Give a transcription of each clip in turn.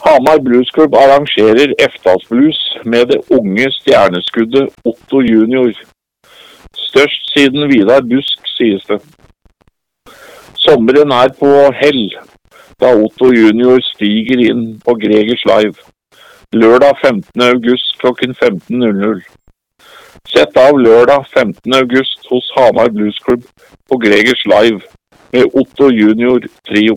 Hamar Bluesklubb arrangerer Eftas-blues med det unge stjerneskuddet Otto Junior. Størst siden Vidar Busk, sies det. Sommeren på hell, da Otto Junior stiger inn på Gregers Live. Lørdag 15. august klokken 15.00. Sett av lørdag 15. august hos Hamar Bluesklubb på Gregers Live med Otto Junior Trio.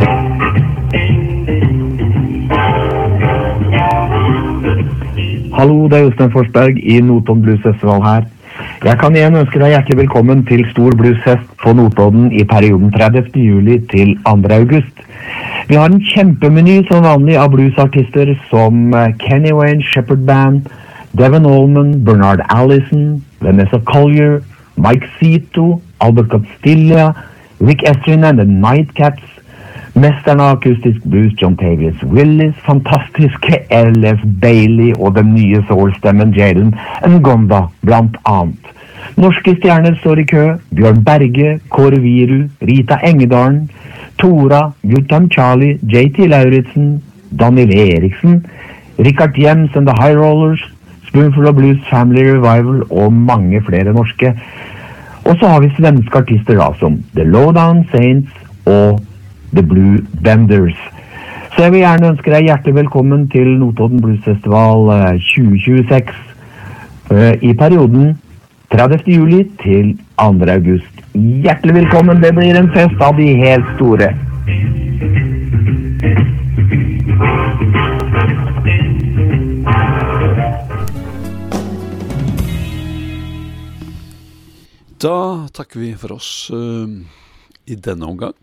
Hallo, det Jostein Forsberg i Notodden Blues Festival her. Jeg kan igjen ønske deg hjertelig velkommen til Stor Bluesfest på Notodden i perioden 30. juli til 2. august. Vi har en kjempemeny som vanlig av bluesartister som Kenny Wayne Shepherd Band, Devon Allman, Bernard Allison, Vanessa Collier, Mike Zito, Albert Castilla, Rick Estrin and the Nightcaps, mesteren av akustisk blues John Tavius Willis, fantastiske L.F. Bailey og den nye soul-stemmen Jalen Ngonda, blant annet. Norske stjerner står i kø, Bjørn Berge, Kåre Viru, Rita Engedalen, Tora, Guttam Charlie, J.T. Lauritsen, Daniel Eriksen, Richard Jems and the High Rollers, Spoonful of Blues Family Revival og mange flere norske. Og så har vi svenske artister da, som The Lowdown Saints og The Blue Benders. Så jeg vil gjerne ønske deg hjertelig velkommen til Notodden Blues Festival 2026 i perioden 30. juli til 2. august. Hjertelig velkommen, det blir en fest av de helt store. Da takker vi for oss i denne omgang.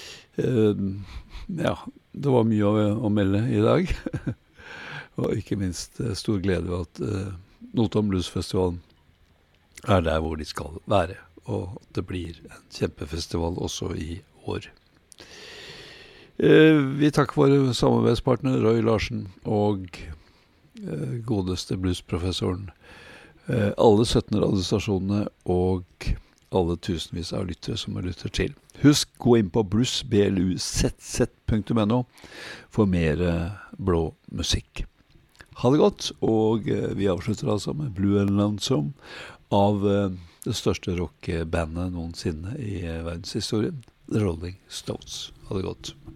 Ja, det var mye å melde i dag. Og ikke minst stor glede ved at Notodden Bluesfestivalen der hvor de skal være. Og det blir en kjempefestival også i år. Vi takker våre samarbeidspartner Roy Larsen og godeste bluesprofessoren, alle 17 radiostasjonene og alle tusenvis av lyttere som lytter til. Husk, gå inn på bluesbluz.no for mer blå musikk. Ha det godt, og vi avslutter altså med Blue and Lonesome av det største rockbandet noensinne i verdenshistorien, The Rolling Stones. Ha det godt.